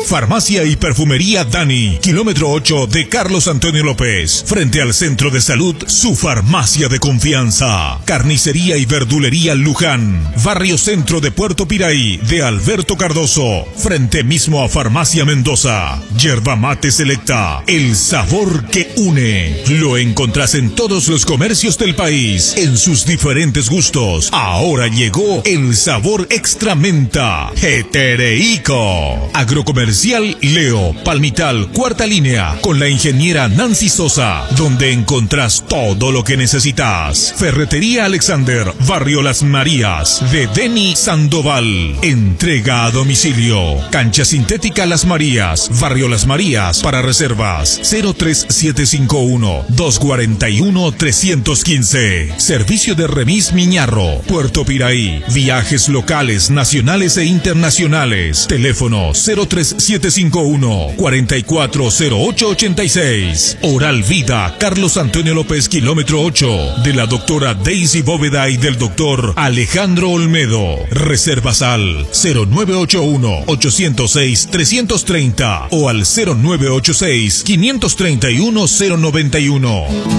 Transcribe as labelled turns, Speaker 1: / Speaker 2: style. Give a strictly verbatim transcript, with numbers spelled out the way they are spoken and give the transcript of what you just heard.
Speaker 1: Farmacia y Perfumería Dani, kilómetro ocho de Carlos Antonio López, frente al Centro de Salud, su farmacia de confianza. Carnicería y Verdulería Luján, barrio centro de Puerto Piraí, de Alberto Cardoso, frente mismo a Farmacia Mendoza. Yerba Mate Selecta, el sabor que une. Lo encontrás en todos los comercios del país, en sus diferentes gustos. Ahora llegó el sabor extra menta, Hetereico. Agrocomercial Leo, Palmital, cuarta línea, con la ingeniera Nancy Sosa, donde encontrás todo lo que necesitas. Ferretería Alexander, barrio Las Marías, de Denny Sandoval. Entrega a domicilio. Cancha Sintética Las Marías, barrio Las Marías, para reservas cero tres siete cinco uno, dos cuatro uno, tres uno cinco. Servicio de remis Miñarro, Puerto Piraí. Viajes locales, nacionales e internacionales. Teléfono cero tres siete cinco uno, cuatro cuatro cero ocho ocho seis. Oral Vida, Carlos Antonio López, kilómetro ocho, de la doctora Daisy Bóveda y del doctor Alejandro Olmedo. Reservas al cero nueve ocho uno, ocho cero seis, tres tres cero o al cero nueve ocho seis, cinco tres uno, cero nueve uno.